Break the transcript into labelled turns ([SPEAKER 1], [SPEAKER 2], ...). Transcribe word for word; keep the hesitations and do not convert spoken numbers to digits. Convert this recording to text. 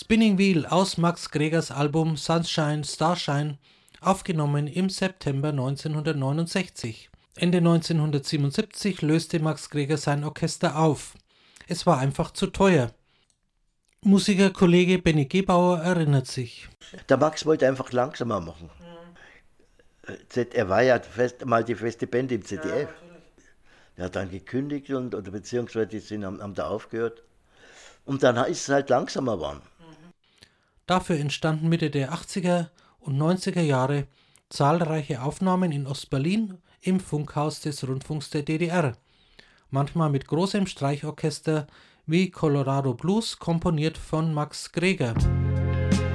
[SPEAKER 1] Spinning Wheel aus Max Gregers Album Sunshine Starshine, aufgenommen im September neunzehnhundertneunundsechzig. Ende neunzehnhundertsiebenundsiebzig löste Max Greger sein Orchester auf. Es war einfach zu teuer. Musikerkollege Benny Gebauer erinnert sich.
[SPEAKER 2] Der Max wollte einfach langsamer machen. Ja. Er war ja fest, mal die feste Band im Z D F. Ja, er hat dann gekündigt und, oder beziehungsweise die sind, haben, haben da aufgehört. Und dann ist es halt langsamer geworden.
[SPEAKER 1] Dafür entstanden Mitte der achtziger und neunziger Jahre zahlreiche Aufnahmen in Ostberlin im Funkhaus des Rundfunks der D D R. Manchmal mit großem Streichorchester wie Colorado Blues, komponiert von Max Greger.